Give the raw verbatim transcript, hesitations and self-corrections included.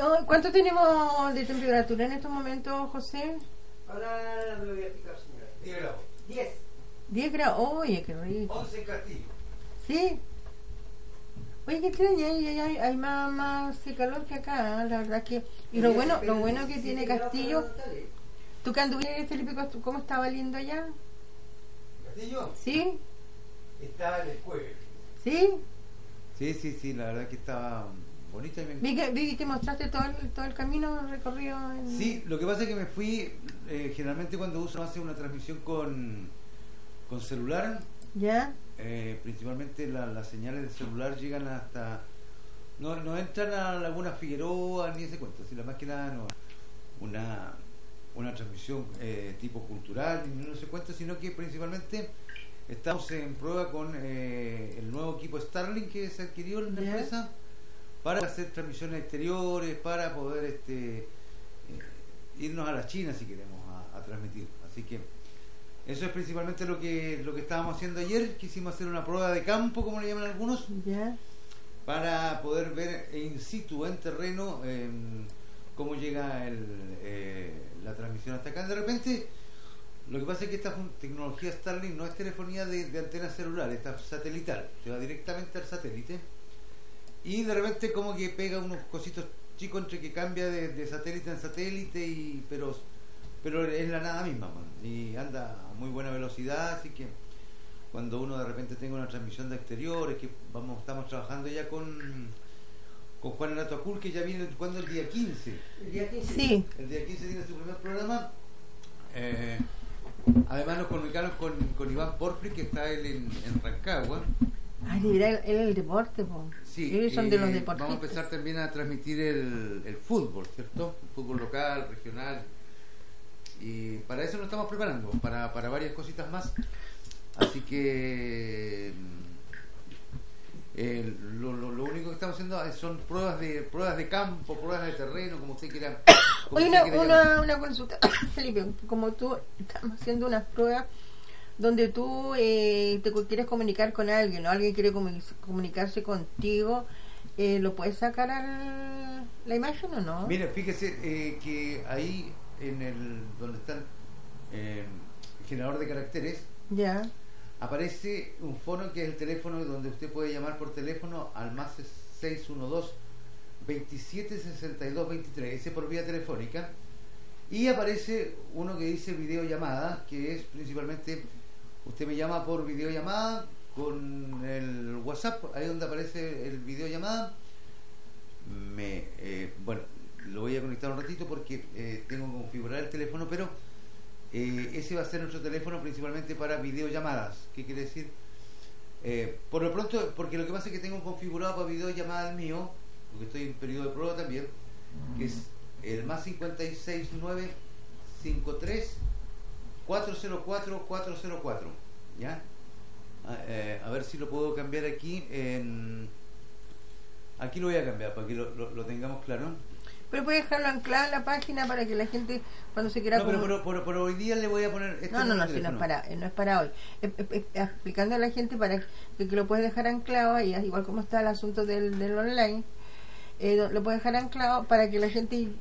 Oh, ¿cuánto tenemos de temperatura en estos momentos, José? Ahora me voy a explicar, señora. diez grados. diez. diez grados. Oye, qué rico. once en Castillo. ¿Sí? Oye, qué extraña, hay, hay, hay más, más calor que acá, ¿eh? La verdad que... Y lo bueno, lo bueno que tiene Castillo... ¿Tú que anduviste, Felipe, cómo estaba lindo allá? ¿Castillo? ¿Sí? Estaba en el jueves. ¿Sí? Sí, sí, sí, la verdad que estaba bonita. Y me... Vi que, vi que mostraste todo el, todo el camino recorrido. En... Sí, lo que pasa es que me fui, eh, generalmente cuando uso hace una transmisión con, con celular, ¿ya? Eh, principalmente la, las señales del celular llegan hasta... No, no entran a Laguna Figueroa ni ese cuento, sino más que nada no, una, una transmisión eh, tipo cultural, ni no se cuenta, sino que principalmente... Estamos en prueba con eh, el nuevo equipo Starlink que se adquirió en la yeah. empresa para hacer transmisiones exteriores, para poder este eh, irnos a la China si queremos a, a transmitir. Así que eso es principalmente lo que lo que estábamos haciendo ayer. Quisimos hacer una prueba de campo, como le llaman algunos, yeah. para poder ver in situ, en terreno, eh, cómo llega el, eh, la transmisión hasta acá. De repente... Lo que pasa es que esta tecnología Starlink no es telefonía de, de antena celular, esta satelital, se va directamente al satélite y de repente como que pega unos cositos chicos entre que cambia de, de satélite en satélite, y pero pero es la nada misma, man, y anda a muy buena velocidad, así que cuando uno de repente tenga una transmisión de exteriores, que vamos estamos trabajando ya con con Juan Renato Acul, que ya viene cuando el día quince. El día quince. Sí. El día quince tiene su primer programa. Eh, Además nos comunicamos con, con Iván Porfri, que está él en, en Rancagua. Ah, mira, él es el deporte, po. Sí, Ellos son de los eh, deportistas. vamos a empezar también a transmitir el, el fútbol, ¿cierto? El fútbol local, regional. Y para eso nos estamos preparando, para, para varias cositas más. Así que eh, lo, lo, lo único que estamos haciendo son pruebas de pruebas de campo, pruebas de terreno, como usted quiera. Oye, una, una, una consulta, Felipe, como tú estamos haciendo unas pruebas donde tú eh, te quieres comunicar con alguien, o alguien quiere comu- comunicarse contigo, eh, ¿lo puedes sacar a la imagen o no? Mira, fíjese eh, que ahí en el donde está eh, el generador de caracteres, ya aparece un fono que es el teléfono donde usted puede llamar por teléfono al más seis uno dos, veintisiete sesenta y dos veintitrés, ese por vía telefónica, y aparece uno que dice videollamada, que es principalmente usted me llama por videollamada con el WhatsApp, ahí donde aparece el videollamada. Me eh, bueno, lo voy a conectar un ratito porque eh, tengo que configurar el teléfono, pero eh, ese va a ser nuestro teléfono principalmente para videollamadas. ¿Qué quiere decir? Eh, por lo pronto, porque lo que pasa es que tengo configurado para videollamada el mío, porque estoy en periodo de prueba también, que es el más cincuenta y seis nueve cincuenta y tres cuatro cero cuatro cuatro cero cuatro, ¿ya? A, eh, a ver si lo puedo cambiar aquí en... Aquí lo voy a cambiar para que lo, lo, lo tengamos claro. Pero puedes dejarlo anclado en la página para que la gente, cuando se quiera... No, pero por, por, por hoy día le voy a poner... Este no, no, no, si no es para, no es para hoy. Eh, eh, eh, explicando a la gente para que, que lo puedes dejar anclado ahí, igual como está el asunto del, del online. Eh, lo puedes dejar anclado para que la gente